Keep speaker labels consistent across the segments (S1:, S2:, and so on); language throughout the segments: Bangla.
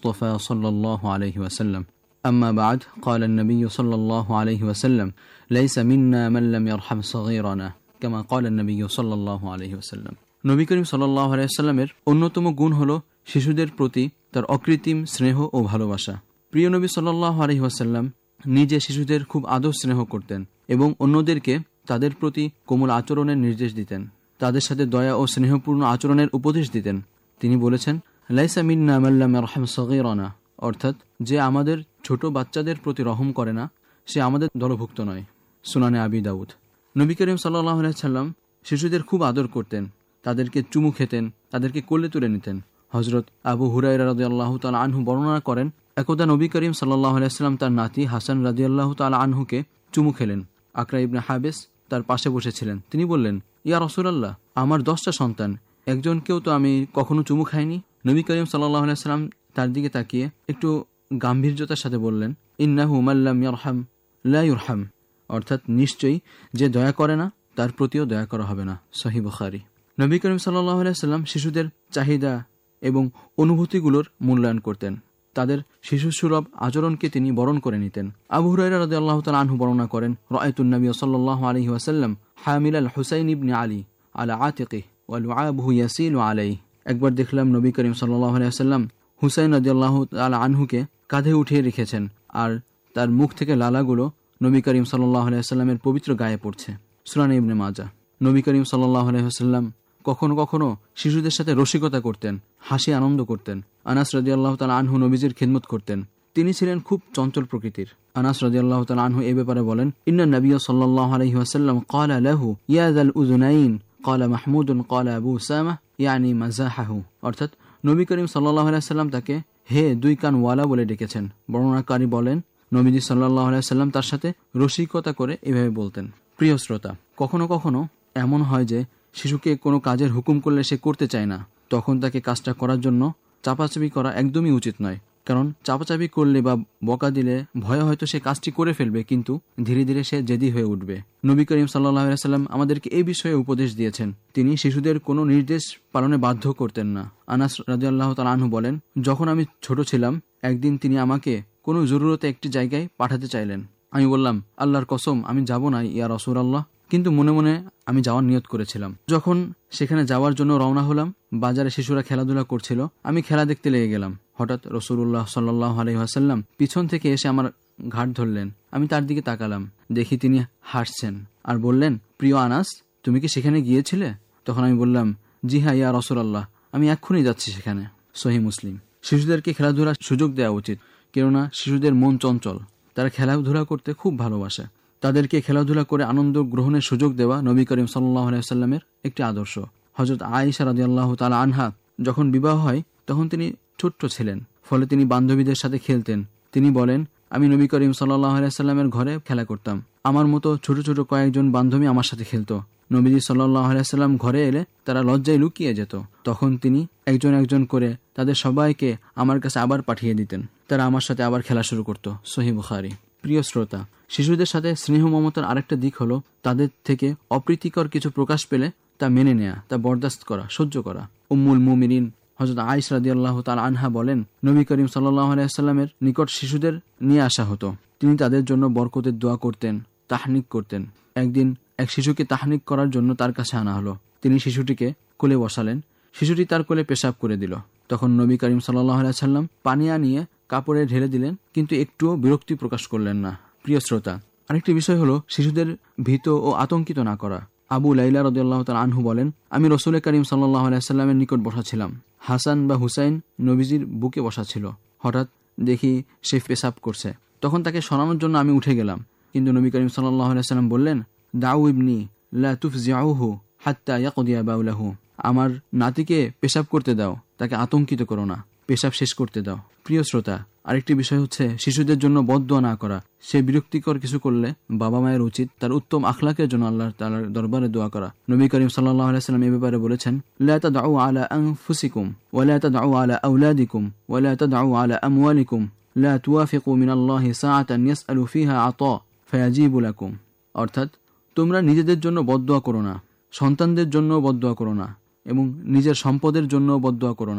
S1: المصطفى صلى الله عليه وسلم أما بعد قال النبي صلى الله عليه وسلم ليس منا من لم يرحم صغيرنا كما قال النبي صلى الله عليه وسلم নবী করিম সাল্লাল্লাহু আলাইহি ওয়াসাল্লামের অন্যতম গুণ হলো শিশুদের প্রতি তার অকৃত্রিম স্নেহ ও ভালোবাসা। প্রিয় নবী সাল্লাল্লাহু আলাইহি ওয়াসাল্লাম নিজে শিশুদের খুব আদর স্নেহ করতেন এবং অন্যদেরকে তাদের প্রতি কোমল আচরণের নির্দেশ দিতেন, তাদের সাথে দয়া ও স্নেহপূর্ণ আচরণের উপদেশ দিতেন। তিনি বলেছেন, লাইসা মিন্না মান লাম ইয়ারহাম সগীরানা, অর্থাৎ যে আমাদের ছোট বাচ্চাদের প্রতি রহম করে না সে আমাদের দলভুক্ত নয়। সুনানে আবি দাউদ। নবী করিম সাল্লাল্লাহু আলাইহি ওয়াসাল্লাম শিশুদের খুব আদর করতেন, তাদেরকে চুমু খেতেন, তাদেরকে কোলে তুলে নিতেন। হযরত আবু হুরায়রা রাদিয়াল্লাহু তাআলা আনহু বর্ণনা করেন, একদা নবী করিম সাল্লাল্লাহু আলাইহি ওয়াসাল্লাম তার নাতি হাসান রাদিয়াল্লাহু তাআলা আনহুকে চুমু খেলেন। আকরা ইবনে হাবিস তার পাশে বসেছিলেন। তিনি বললেন, ইয়া রাসূলুল্লাহ, আমার 10টা সন্তান, একজনকেও তো আমি কখনো চুমু খাইনি। নবী করিম সাল্লাল্লাহু আলাইহি ওয়াসাল্লাম তার দিকে তাকিয়ে একটু গাম্ভীর্যতার সাথে বললেন, ইন্নাহু মান লাম ইয়ারহাম লা ইউরহাম, অর্থাৎ নিশ্চয়ই যে দয়া করে না তার প্রতিও দয়া করা হবে না। সহিহ বুখারী। নবী করিম সাল্লাল্লাহু আলাইহি ওয়াসাল্লাম শিশুদের চাহিদা এবং অনুভূতিগুলোর মূল্যায়ন করতেন, তাদের শিশুসুলভ আচরণকে তিনি বরণ করে নিতেন। আবু হুরায়রা রাদিয়াল্লাহু তাআলা আনহু বর্ণনা করেন, রাআইতুন নবী সাল্লাল্লাহু আলাইহি ওয়াসাল্লাম হামিল আল হুসাইন ইবনে আলী আলা আতিকিহি ওয়া লুআবুহু ইয়াসিলু আলাইহি। একবার দেখলাম নবী করিম সাল্লাল্লাহু আলাইহি ওয়াসাল্লাম হুসাইন রাদিয়াল্লাহু তাআলা আনহুকে কাঁধে উঠিয়ে রেখেছেন আর তার মুখ থেকে লালাগুলো নবী করিম সাল্লাল্লাহু আলাইহি ওয়াসাল্লামের পবিত্র গায়ে পড়ছে। সুনানে ইবনে মাজাহ। নবী করিম সাল্লাল্লাহু আলাইহি ওয়াসাল্লাম কখনো কখনো শিশুদের সাথে রসিকতা করতেন, হাসি আনন্দ করতেন। আনাস রাদিয়াল্লাহু তাআলা আনহু নবীজির খিদমত করতেন। তিনি ছিলেন খুব চঞ্চল প্রকৃতির। আনাস রাদিয়াল্লাহু তাআলা আনহু এই ব্যাপারে বলেন, ইন্না নবিয়্য সাল্লাল্লাহু আলাইহি ওয়াসাল্লাম ক্বালা লাহু ইয়া যাল উযুনাইন ক্বালা মাহমুদুন ক্বালা আবু উসামা ইয়ানি মাযাহাহু, অর্থাৎ নবী করিম সাল্লাল্লাহু আলাইহি ওয়াসাল্লাম তাকে হে দুই কান ওয়ালা বলে ডেকেছেন। বর্ণনাকারী বলেন, নবীজি সাল্লাল্লাহু আলাইহি ওয়াসাল্লাম তার সাথে রসিকতা করে এভাবে বলতেন। প্রিয় শ্রোতা, কখনো কখনো এমন হয় যে শিশুকে কোনো কাজের হুকুম করলে সে করতে চায় না, তখন তাকে কাজটা করার জন্য চাপাচাপি করা একদমই উচিত নয়। কারণ চাপাচাপি করলে বা বকা দিলে ভয়ে হয়তো সে কাজটি করে ফেলবে, কিন্তু ধীরে ধীরে সে জেদি হয়ে উঠবে। নবী করিম সাল্লাল্লাহু আলাইহি ওয়াসাল্লাম আমাদেরকে এই বিষয়ে উপদেশ দিয়েছেন। তিনি শিশুদের কোনো নির্দেশ পালনে বাধ্য করতেন না। আনাস রাদিয়াল্লাহু তাআলা আনহু বলেন, যখন আমি ছোট ছিলাম একদিন তিনি আমাকে কোনো জরুরতে একটি জায়গায় পাঠাতে চাইলেন। আমি বললাম, আল্লাহর কসম আমি যাব না ইয়া রাসূলুল্লাহ, কিন্তু মনে মনে আমি যাওয়ার নিয়ত করেছিলাম। যখন সেখানে যাওয়ার জন্য রওনা হলাম, বাজারে শিশুরা খেলাধুলা করছিল, আমি খেলা দেখতে লেগে গেলাম। হঠাৎ রাসূলুল্লাহ সাল্লাল্লাহু আলাইহি ওয়াসাল্লাম পিছন থেকে এসে আমার ঘাট ধরলেন। আমি তার দিকে তাকালাম, দেখি তিনি হাসছেন আর বললেন, প্রিয় আনাস, তুমি কি সেখানে গিয়েছিলে? তখন আমি বললাম, জি হ্যাঁ ইয়া রাসূলুল্লাহ, আমি এক্ষুনি যাচ্ছি সেখানে। সহিহ মুসলিম। শিশুদেরকে খেলাধুলার সুযোগ দেওয়া উচিত, কেননা শিশুদের মন চঞ্চল, তারা খেলাধুলা করতে খুব ভালোবাসে। তাদেরকে খেলাধুলা করে আনন্দ গ্রহণের সুযোগ দেওয়া নবী করিম সাল্লাল্লাহু আলাইহি ওয়াসাল্লামের একটি আদর্শ। হযরত আয়েশা রাদিয়াল্লাহু তাআলা আনহা যখন বিবাহ হয় তখন তিনি ছোট্ট ছিলেন, ফলে তিনি বান্ধবীদের সাথে খেলতেন। তিনি বলেন, আমি নবী করিম সাল্লাল্লাহু আলাইহি ওয়াসাল্লামের ঘরে খেলা করতাম, আমার মতো ছোট ছোট কয়েকজন বান্ধবী আমার সাথে খেলতো। নবীজি সাল্লাল্লাহু আলাইহি ওয়াসাল্লাম ঘরে এলে তারা লজ্জায় লুকিয়ে যেত। তখন তিনি একজন একজন করে তাদের সবাইকে আমার কাছে আবার পাঠিয়ে দিতেন, তারা আমার সাথে আবার খেলা শুরু করত। সহিহ বুখারী। প্রিয় শ্রোতা, শিশুদের সাথে স্নেহ মমতার আরেকটা দিক হলো তাদের থেকে অপ্রীতিকর কিছু প্রকাশ পেলে তা মেনে নেয়া, তা বরদাস্ত করা, সহ্য করা। উম্মুল মুমিনিন হযরত আয়েশা রাদিয়াল্লাহু তাআলা আনহা বলেন, নবী করিম সাল্লাল্লাহু আলাইহি ওয়াসাল্লামের নিকট শিশুদের নিয়ে আসা হতো, তিনি তাদের জন্য বরকতের দোয়া করতেন, তাহনিক করতেন। একদিন এক শিশুকে তাহনিক করার জন্য তার কাছে আনা হলো। তিনি শিশুটিকে কোলে বসালেন, শিশুটি তার কোলে পেশাব করে দিল। তখন নবী করিম সাল্লাল্লাহু আলাইহি ওয়াসাল্লাম পানি আনিয়ে কাপড়ে ঢেলে দিলেন, কিন্তু একটুও বিরক্তি প্রকাশ করলেন না। প্রিয় শ্রোতা, আরেকটি বিষয় হলো শিশুদের ভীত ও আতঙ্কিত না করা। আবু লাইলা রাদিয়াল্লাহু তাআলা আনহু বলেন, আমি রাসূল করিম সাল্লাল্লাহু আলাইহি ওয়াসাল্লামের নিকট বসা ছিলাম। হাসান বা হুসাইন নবীজির বুকে বসা ছিল। হঠাৎ দেখি সে পেশাব করছে। তখন তাকে সরানোর জন্য আমি উঠে গেলাম, কিন্তু নবী করিম সাল্লাল্লাহু আলাইহি ওয়াসাল্লাম বললেন, দাউ ইবনি লা তুফজিউহু হাত্তা ইয়াকদিয়া বাউলাহু, আমার নাতিকে পেশাব করতে দাও, তাকে আতঙ্কিত করো না, পেশাব শেষ করতে দাও। প্রিয় শ্রোতা, আরেকটি বিষয় হচ্ছে শিশুদের জন্য বদদোয়া না করা। সে বিরক্তিকর কিছু করলে বাবা মায়ের উচিত তার উত্তম আখলাকের জন্য আল্লাহ তাআলার দরবারে দোয়া করা। নবী করিম সাল্লাল্লাহু আলাইহি ওয়াসাল্লাম এই ব্যাপারে বলেছেন, লা তাদউ আলা আনফুসিকুম ওয়া লা তাদউ আলা আওলাদিকুম ওয়া লা তাদউ আলা আমওয়ালিকুম লা তুওয়াফিকু মিনাল্লাহি সাআতান ইয়াসআলু ফিহা আতা ফায়াজিবু লাকুম, অর্থাৎ তোমরা নিজেদের জন্য বদদোয়া করো না, সন্তানদের জন্য বদদোয়া করো না এবং নিজের সম্পদের জন্য বদদোয়া করো না।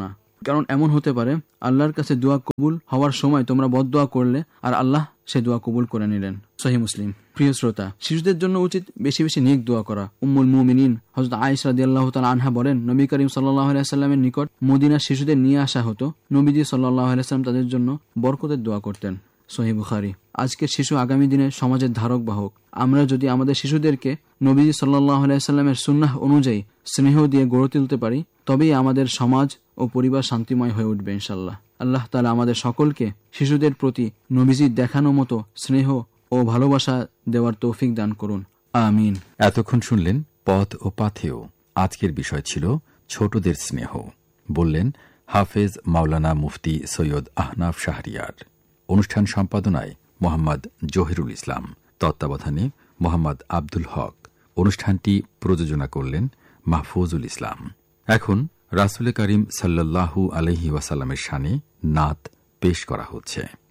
S1: কারণ এমন হতে পারে আল্লাহর কাছে দোয়া কবুল হওয়ার সময় তোমরা বদদোয়া করলে আর আল্লাহ সে দোয়া কবুল করে নিলেন। সহিহ মুসলিম। প্রিয় শ্রোতা, শিশুদের জন্য উচিত বেশি বেশি নেক দোয়া করা। উম্মুল মুমিনিন হযরত আয়েশা রাদিয়াল্লাহু তাআলা আনহা বলেন, নবী করিম সাল্লাল্লাহু আলাইহি ওয়াসাল্লামের নিকট মদিনার শিশুদের নিয়ে আসা হতো। নবীজি সাল্লাল্লাহু আলাইহি ওয়াসাল্লাম তাদের জন্য বরকতের দোয়া করতেন। সহিহ বুখারী। আজকের শিশু আগামী দিনের সমাজের ধারক বাহক। আমরা যদি আমাদের শিশুদেরকে নবীজি সাল্লাল্লাহু আলাইহি ওয়াসাল্লামের সুন্নাহ অনুযায়ী স্নেহ দিয়ে গড়ে তুলতে পারি, তবেই আমাদের সমাজ ও পরিবার শান্তিময় হয়ে উঠবে ইনশাআল্লাহ। আল্লাহ তাআলা আমাদের সকলকে শিশুদের প্রতি নবীজির দেখানো মতো স্নেহ ও ভালোবাসা দেওয়ার তৌফিক দান করুন। আমিন।
S2: এতক্ষণ শুনলেন পথ ও পাথেয়। আজকের বিষয় ছিল ছোটদের স্নেহ। বললেন হাফেজ মাওলানা মুফতি সৈয়দ আহনাফ শাহরিয়ার। অনুষ্ঠান সম্পাদনায় মোহাম্মদ জহিরুল ইসলাম, তত্ত্বাবধানে মোহাম্মদ আব্দুল হক। অনুষ্ঠানটি প্রযোজনা করলেন মাহফুজুল ইসলাম। এখন রাসূল করিম সাল্লাল্লাহু আলাইহি ওয়াসাল্লামের শানে নাত পেশ করা হচ্ছে।